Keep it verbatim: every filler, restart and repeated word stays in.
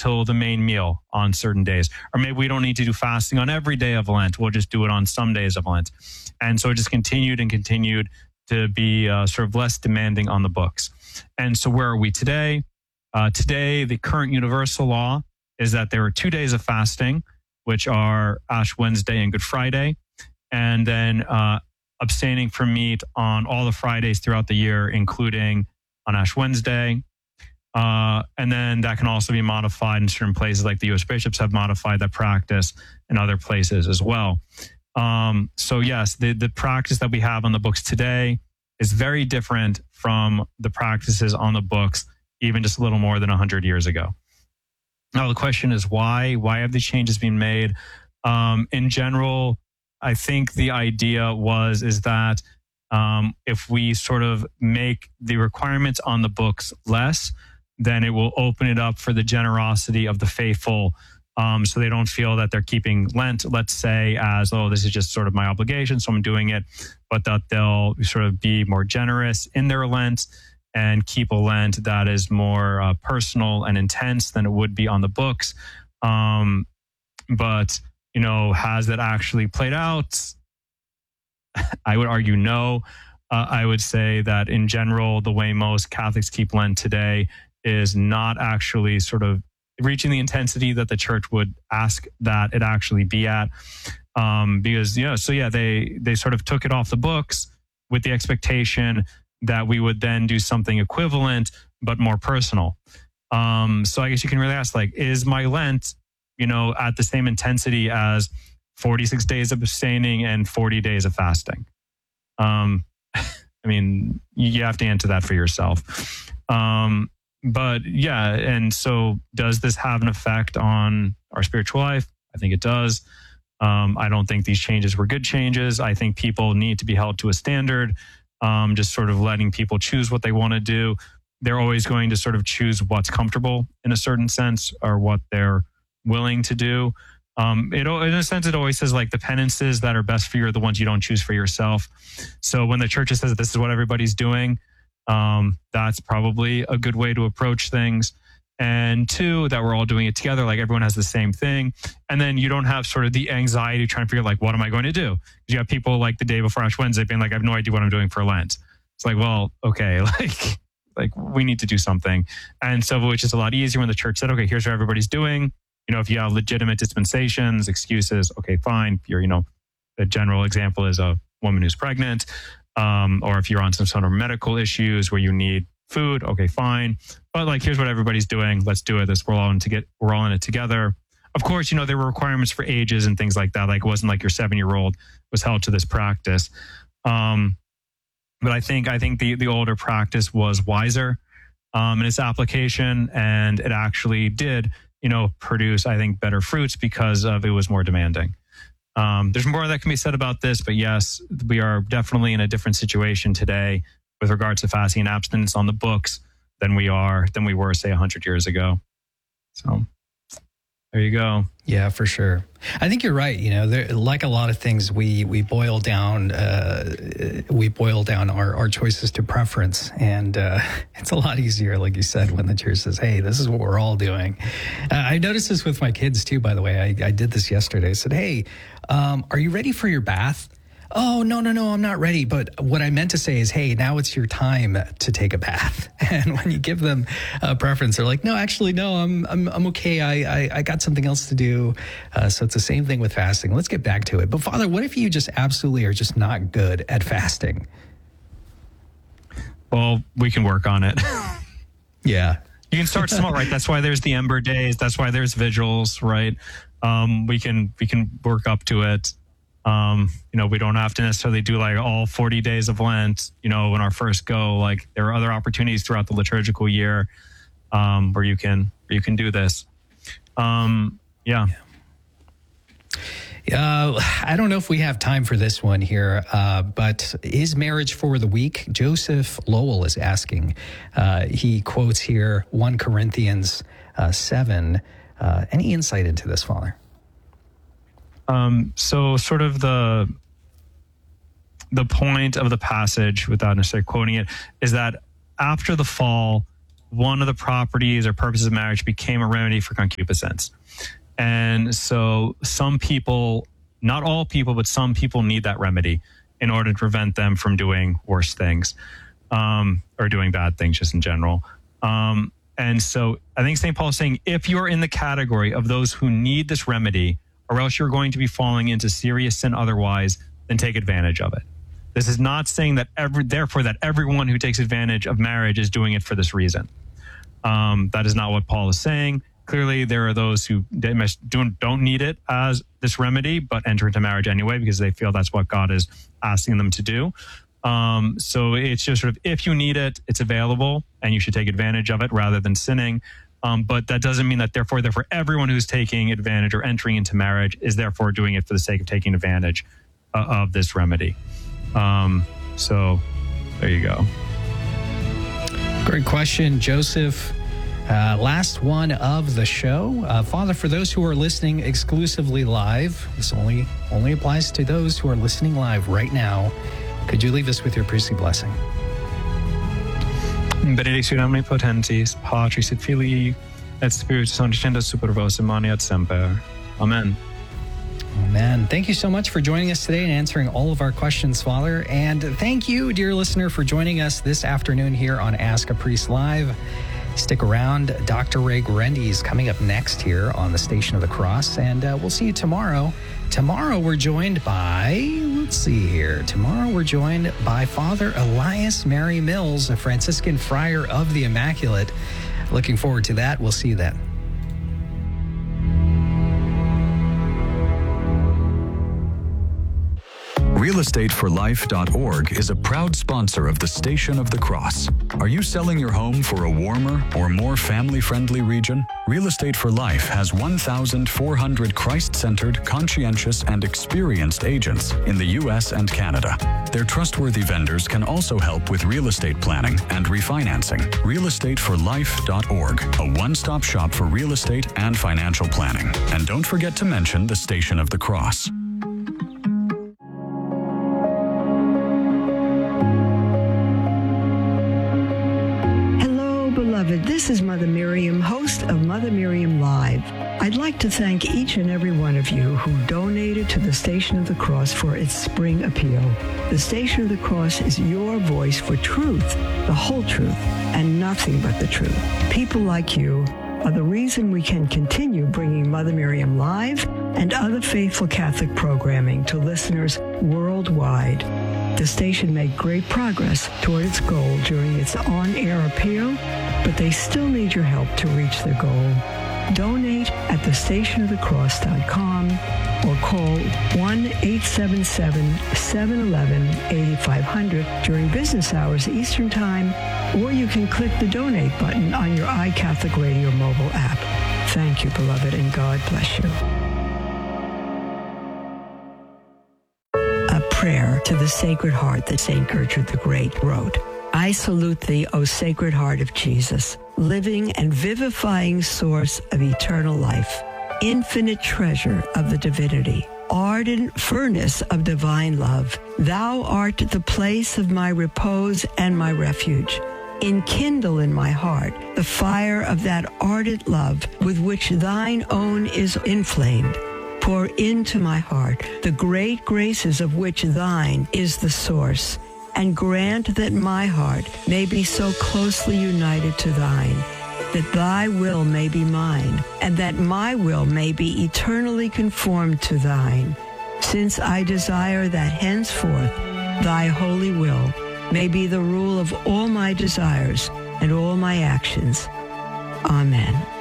until the main meal on certain days. Or maybe we don't need to do fasting on every day of Lent. We'll just do it on some days of Lent. And so it just continued and continued to be uh, sort of less demanding on the books. And so where are we today? Uh, today, the current universal law is that there are two days of fasting, which are Ash Wednesday and Good Friday, and then uh, abstaining from meat on all the Fridays throughout the year, including on Ash Wednesday. Uh, and then that can also be modified in certain places, like the U S bishops have modified that practice in other places as well. Um, so yes, the, the practice that we have on the books today is very different from the practices on the books even just a little more than one hundred years ago. Now, the question is why? Why have these changes been made? Um, in general, I think the idea was, is that um, if we sort of make the requirements on the books less, then it will open it up for the generosity of the faithful. Um, so they don't feel that they're keeping Lent, let's say, as, oh, this is just sort of my obligation, so I'm doing it, but that they'll sort of be more generous in their Lent and keep a Lent that is more uh, personal and intense than it would be on the books. Um, but, you know, has that actually played out? I would argue no. Uh, I would say that in general, the way most Catholics keep Lent today is not actually sort of reaching the intensity that the church would ask that it actually be at. Um, because, you know, so yeah, they, they sort of took it off the books with the expectation that we would then do something equivalent, but more personal. Um, so I guess you can really ask, like, is my Lent, you know, at the same intensity as forty-six days of abstaining and forty days of fasting? Um, I mean, you have to answer that for yourself. Um, but yeah, and so does this have an effect on our spiritual life? I think it does. Um, I don't think these changes were good changes. I think people need to be held to a standard. Um, just sort of letting people choose what they want to do. They're always going to sort of choose what's comfortable in a certain sense, or what they're willing to do. Um, it, in a sense, it always says like the penances that are best for you are the ones you don't choose for yourself. So when the church says this is what everybody's doing, um, that's probably a good way to approach things. And two, that we're all doing it together, like everyone has the same thing. And then you don't have sort of the anxiety trying to figure like, what am I going to do? You have people like the day before Ash Wednesday being like, I have no idea what I'm doing for Lent. It's like, well, okay, like, like we need to do something. And so, which is a lot easier when the church said, okay, here's what everybody's doing. You know, if you have legitimate dispensations, excuses, okay, fine. You're, you know, the general example is a woman who's pregnant. Um, or if you're on some sort of medical issues where you need food, okay, fine. But like, here's what everybody's doing. Let's do it. This we're all in to get. We're all in it together. Of course, you know there were requirements for ages and things like that. Like it wasn't like your seven-year-old was held to this practice. Um, but I think I think the the older practice was wiser um, in its application, and it actually did, you know, produce I think better fruits because of it was more demanding. Um, there's more that can be said about this, but yes, we are definitely in a different situation today with regards to fasting and abstinence on the books than we are, than we were, say, one hundred years ago. So there you go. Yeah, for sure. I think you're right. You know, there, like a lot of things, we we boil down uh, we boil down our, our choices to preference, and uh, it's a lot easier, like you said, when the church says, "Hey, this is what we're all doing." Uh, I noticed this with my kids too. By the way, I, I did this yesterday. I said, "Hey, um, are you ready for your bath?" Oh, no, no, no, I'm not ready. But what I meant to say is, hey, now it's your time to take a bath. And when you give them a preference, they're like, no, actually, no, I'm I'm, I'm okay. I, I, I got something else to do. Uh, so it's the same thing with fasting. Let's get back to it. But Father, what if you just absolutely are just not good at fasting? Well, we can work on it. Yeah. You can start small, right? That's why there's the Ember Days. That's why there's vigils, right? Um, we can we can work up to it. Um, you know, we don't have to necessarily do like all forty days of Lent, you know, in our first go. Like there are other opportunities throughout the liturgical year um, where you can where you can do this. Um, yeah. Uh, I don't know if we have time for this one here, uh, but is marriage for the weak? Joseph Lowell is asking. Uh, he quotes here First Corinthians uh, seven. Uh, any insight into this, Father? Um, so sort of the the point of the passage, without necessarily quoting it, is that after the fall, one of the properties or purposes of marriage became a remedy for concupiscence. And so some people, not all people, but some people need that remedy in order to prevent them from doing worse things, um, or doing bad things just in general. Um, and so I think Saint Paul is saying, if you're in the category of those who need this remedy, or else you're going to be falling into serious sin otherwise, then take advantage of it. This is not saying that every, therefore that everyone who takes advantage of marriage is doing it for this reason. Um, that is not what Paul is saying. Clearly, there are those who don't, don't need it as this remedy, but enter into marriage anyway because they feel that's what God is asking them to do. Um, so it's just sort of, if you need it, it's available, and you should take advantage of it rather than sinning. Um, but that doesn't mean that therefore, therefore, everyone who's taking advantage or entering into marriage is therefore doing it for the sake of taking advantage uh, of this remedy. Um, so there you go. Great question, Joseph. Uh, last one of the show. Uh, Father, for those who are listening exclusively live, this only only applies to those who are listening live right now. Could you leave us with your priestly blessing? Benedictio Domini Potentis, Patris et Filii, et Spiritus Sancti, super vos in mani et semper. Amen. Amen. Thank you so much for joining us today and answering all of our questions, Father. And thank you, dear listener, for joining us this afternoon here on Ask a Priest Live. Stick around. Doctor Ray Guarendi is coming up next here on the Station of the Cross, and uh, we'll see you tomorrow. Tomorrow we're joined by, let's see here, tomorrow we're joined by Father Elias Mary Mills, a Franciscan friar of the Immaculate. Looking forward to that. We'll see you then. real estate for life dot org is a proud sponsor of the Station of the Cross. Are you selling your home for a warmer or more family-friendly region? Real Estate for Life has one thousand four hundred Christ-centered, conscientious, and experienced agents in the U S and Canada. Their trustworthy vendors can also help with real estate planning and refinancing. real estate for life dot org, a one-stop shop for real estate and financial planning. And don't forget to mention the Station of the Cross. This is Mother Miriam, host of Mother Miriam Live. I'd like to thank each and every one of you who donated to the Station of the Cross for its spring appeal. The Station of the Cross is your voice for truth, the whole truth, and nothing but the truth. People like you are the reason we can continue bringing Mother Miriam Live and other faithful Catholic programming to listeners worldwide. The station made great progress toward its goal during its on-air appeal, but they still need your help to reach their goal. Donate at the station of the cross dot com or call one eight seven seven, seven one one, eight five zero zero during business hours Eastern Time, or you can click the donate button on your iCatholic Radio mobile app. Thank you, beloved, and God bless you. A prayer to the Sacred Heart that Saint Gertrude the Great wrote. I salute thee, O Sacred Heart of Jesus, living and vivifying source of eternal life, infinite treasure of the divinity, ardent furnace of divine love. Thou art the place of my repose and my refuge. Enkindle in my heart the fire of that ardent love with which thine own is inflamed. Pour into my heart the great graces of which thine is the source, and grant that my heart may be so closely united to thine, that thy will may be mine, and that my will may be eternally conformed to thine, since I desire that henceforth thy holy will may be the rule of all my desires and all my actions. Amen.